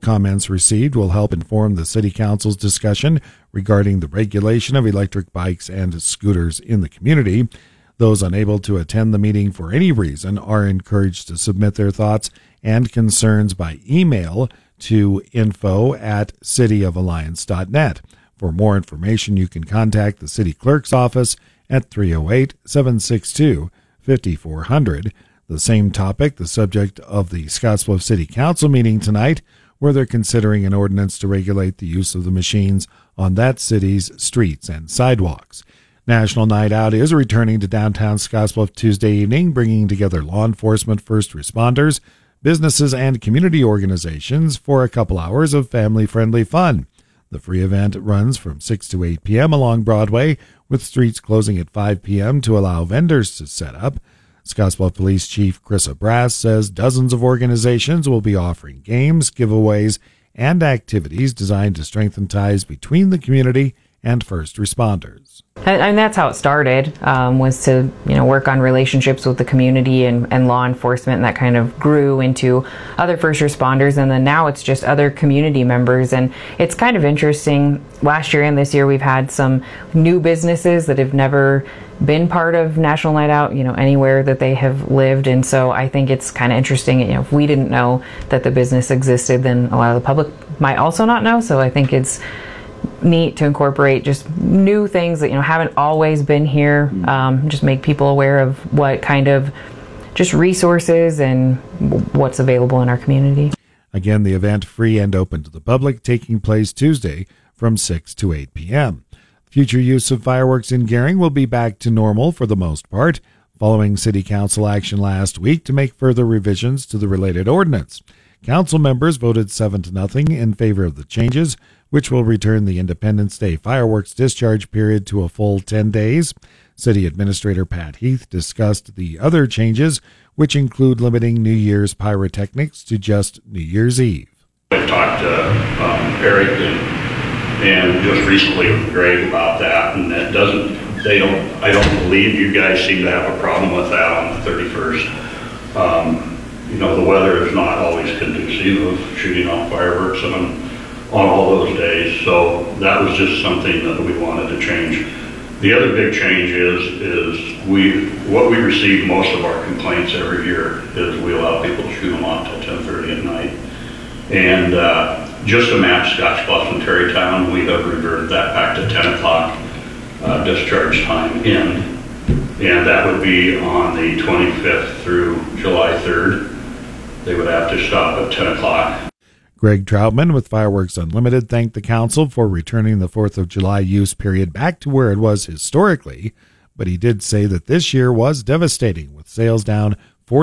comments received will help inform the City Council's discussion regarding the regulation of electric bikes and scooters in the community. Those unable to attend the meeting for any reason are encouraged to submit their thoughts and concerns by email to info@cityofalliance.net. For more information, you can contact the City Clerk's office at 308-762-5400. The same topic, the subject of the Scottsbluff City Council meeting tonight, where they're considering an ordinance to regulate the use of the machines on that city's streets and sidewalks. National Night Out is returning to downtown Scottsbluff Tuesday evening, bringing together law enforcement, first responders, businesses, and community organizations for a couple hours of family-friendly fun. The free event runs from 6 to 8 p.m. along Broadway, with streets closing at 5 p.m. to allow vendors to set up. Scottsbluff Police Chief Chris Brass says dozens of organizations will be offering games, giveaways, and activities designed to strengthen ties between the community and first responders. And that's how it started, was to work on relationships with the community and law enforcement, and that kind of grew into other first responders, and then now it's just other community members. And it's kind of interesting. Last year and this year we've had some new businesses that have never been part of National Night Out, anywhere that they have lived. And so I think it's kind of interesting. If we didn't know that the business existed, then a lot of the public might also not know. So I think it's neat to incorporate just new things that haven't always been here, just make people aware of what kind of just resources and what's available in our community. Again, the event free and open to the public, taking place Tuesday from 6 to 8 p.m. Future use of fireworks in Gering will be back to normal for the most part, following City Council action last week to make further revisions to the related ordinance. Council members voted 7-0 in favor of the changes, which will return the Independence Day fireworks discharge period to a full 10 days. City Administrator Pat Heath discussed the other changes, which include limiting New Year's pyrotechnics to just New Year's Eve. I talked to Eric and just recently with Greg about that, and I don't believe you guys seem to have a problem with that on the 31st. The weather is not always conducive of shooting off fireworks on all those days, so that was just something that we wanted to change. The other big change is what we receive most of our complaints every year is we allow people to shoot them off till 10:30 at night. And just to match Scottsbluff and Terrytown, we have reverted that back to 10 o'clock discharge time in, and that would be on the 25th through July 3rd. They would have to stop at 10 o'clock. Greg Troutman with Fireworks Unlimited thanked the council for returning the 4th of July use period back to where it was historically, but he did say that this year was devastating, with sales down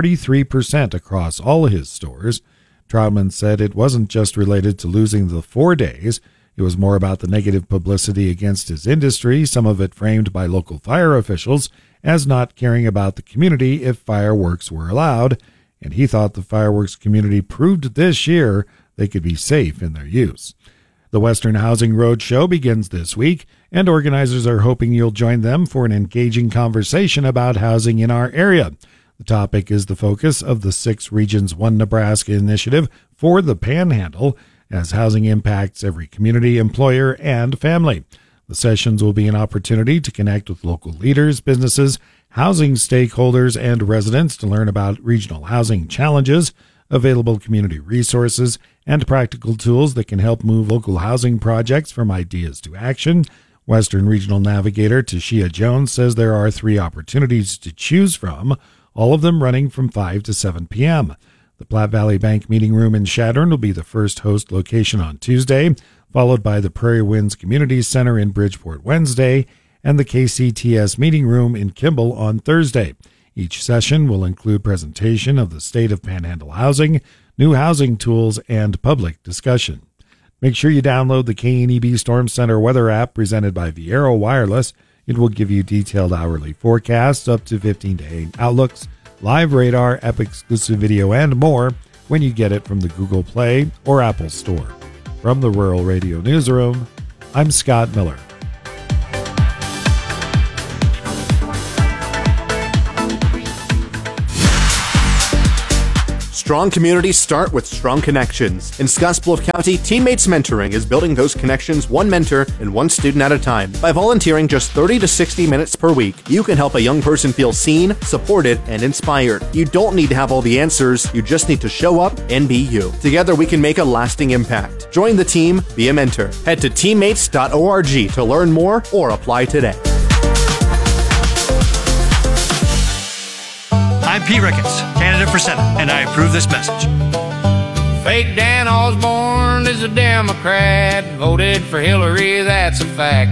43% across all his stores. Troutman said it wasn't just related to losing the 4 days. It was more about the negative publicity against his industry, some of it framed by local fire officials as not caring about the community if fireworks were allowed, and he thought the fireworks community proved this year they could be safe in their use. The Western Housing Roadshow begins this week, and organizers are hoping you'll join them for an engaging conversation about housing in our area. The topic is the focus of the 6 Regions 1 Nebraska initiative for the Panhandle, as housing impacts every community, employer, and family. The sessions will be an opportunity to connect with local leaders, businesses, housing stakeholders, and residents to learn about regional housing challenges, available community resources, and practical tools that can help move local housing projects from ideas to action. Western Regional Navigator Tashia Jones says there are 3 opportunities to choose from, all of them running from 5 to 7 p.m. The Platte Valley Bank Meeting Room in Chadron will be the first host location on Tuesday, followed by the Prairie Winds Community Center in Bridgeport Wednesday, and the KCTS Meeting Room in Kimball on Thursday. Each session will include presentation of the state of Panhandle housing, new housing tools, and public discussion. Make sure you download the KNEB Storm Center weather app presented by Viero Wireless. It will give you detailed hourly forecasts, up to 15-day outlooks, live radar, app-exclusive video, and more when you get it from the Google Play or Apple Store. From the Rural Radio Newsroom, I'm Scott Miller. Strong communities start with strong connections. In Scottsbluff County, Teammates Mentoring is building those connections one mentor and one student at a time. By volunteering just 30 to 60 minutes per week, you can help a young person feel seen, supported, and inspired. You don't need to have all the answers, you just need to show up and be you. Together we can make a lasting impact. Join the team, be a mentor. Head to teammates.org to learn more or apply today. I'm Pete Ricketts, candidate for Senate, and I approve this message. Fake Dan Osborne is a Democrat, voted for Hillary, that's a fact.